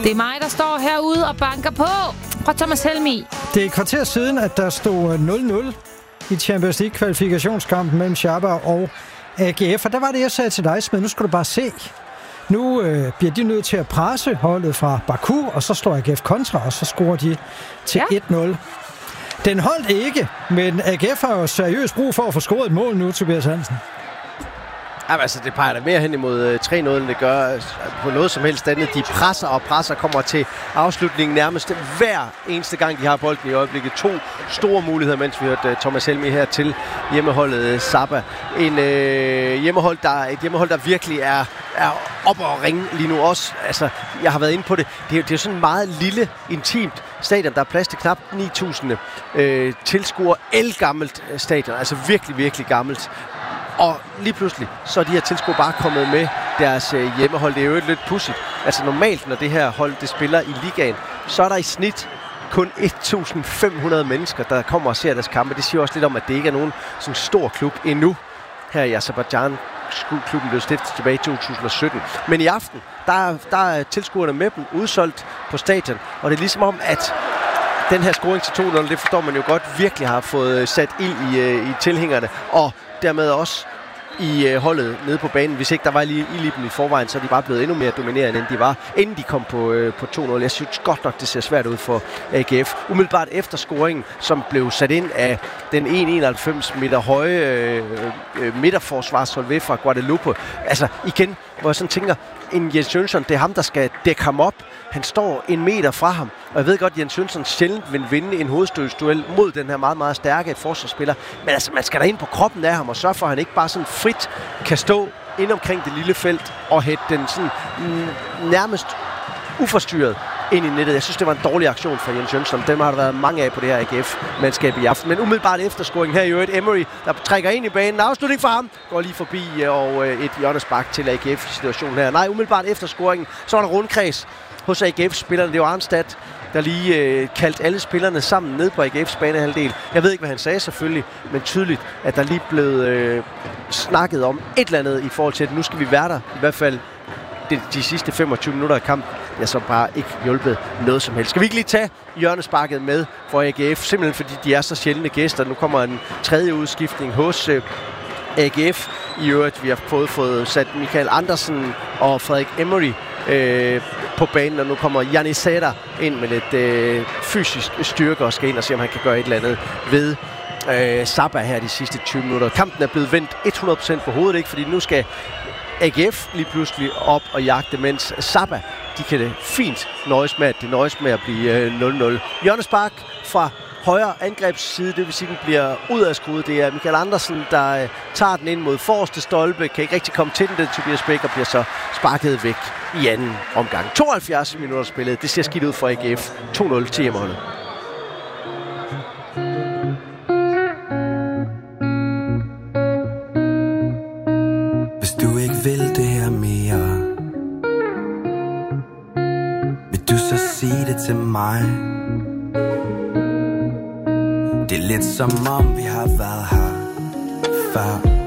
Det er mig, der står herude og banker på fra Thomas Helmig. Det er et kvarter siden, at der stod 0-0 i Champions League-kvalifikationskampen mellem Shabab og AGF. Og der var det, jeg sagde til dig, Smed, nu skal du bare se. Nu bliver de nødt til at presse holdet fra Baku, og så slår AGF kontra, og så scorer de til 1-0. Den holdt ikke, men AGF har jo seriøst brug for at få scoret et mål nu, Tobias Hansen. Jamen, altså, det peger da mere hen imod 3-0, end det gør på noget som helst andet. De presser og presser, kommer til afslutningen nærmest hver eneste gang, de har bolden i øjeblikket. 2 store muligheder, mens vi hørte Thomas Helmig her til hjemmeholdet Saba. Et hjemmehold, der virkelig er op og ringe lige nu også. Altså, jeg har været inde på det. Det er sådan en meget lille, intimt stadion. Der er plads til knap 9.000 tilskuere. Elgammelt stadion. Altså virkelig, virkelig gammelt. Og lige pludselig, så er de her tilskuere bare kommet med deres hjemmehold. Det er jo lidt pudsigt. Altså normalt, når det her hold det spiller i ligaen, så er der i snit kun 1.500 mennesker, der kommer og ser deres kampe. Det siger også lidt om, at det ikke er nogen sådan stor klub endnu. Her i Aserbajdsjan, klubben blev stiftet tilbage i 2017. Men i aften, der er tilskuerne med dem udsolgt på stadion. Og det er ligesom om, at den her scoring til 2-0, det forstår man jo godt, virkelig har fået sat ild i tilhængerne. Og dermed også i holdet nede på banen. Hvis ikke der var ild i dem i forvejen, så er de bare blevet endnu mere dominerende, end de var, inden de kom på 2-0. Jeg synes godt nok, det ser svært ud for AGF. Umiddelbart efter scoringen, som blev sat ind af den 1,91 meter høje midterforsvarshold fra Guadeloupe. Altså igen, hvor jeg sådan tænker, en Jens Jønsson, det er ham, der skal dække ham op. Han står 1 meter fra ham, og jeg ved godt, at Jens Jønsson sjældent vil vinde en hovedstødsduel mod den her meget, meget stærke forsvarsspiller. Men altså, man skal da ind på kroppen af ham og sørge for, at han ikke bare sådan frit kan stå ind omkring det lille felt og hætte den sådan nærmest uforstyrret ind i nettet. Jeg synes, det var en dårlig aktion fra Jens Jønsson. Dem har der været mange af på det her AGF-mandskab i aften. Men umiddelbart efterscoring her i øvrigt, Emery, der trækker ind i banen. Afslutning for ham. Går lige forbi og et hjørnespark til AGF-situationen her. Nej, umiddelbart efterscoringen, så var der rundkreds hos AGF-spillerne. Det var Arnstedt, der lige kaldte alle spillerne sammen ned på AGF's banehalvdel. Jeg ved ikke, hvad han sagde selvfølgelig, men tydeligt, at der lige blev snakket om et eller andet i forhold til, at nu skal vi være der. I hvert fald de sidste 25 minutter af kampen. Jeg så bare ikke hjulpet noget som helst. Skal vi ikke lige tage hjørnesparket med for AGF? Simpelthen fordi de er så sjældne gæster. Nu kommer en tredje udskiftning hos AGF. I øvrigt, vi har fået sat Michael Andersen og Frederik Emery på banen, og nu kommer Jannis Sæder ind med lidt fysisk styrke og skal ind og se, om han kan gøre et eller andet ved Saba her de sidste 20 minutter. Kampen er blevet vendt 100% på hovedet, ikke? Fordi nu skal AGF lige pludselig op og jagte, mens Saba, de kan det fint nøjes med at blive 0-0. Hjørnespark fra højre angrebsside, det vil sige, den bliver udadskruet. Det er Michael Andersen, der tager den ind mod forreste stolpe, kan ikke rigtig komme til den, Tobias Bæk, og bliver så sparket væk i anden omgang. 72 minutter spillet, det ser skidt ud for AGF. 2-0 til hjemmeholdet. Hvis du ikke vil det her mere, vil du så sige det til mig? Det er lidt som om vi har været her før.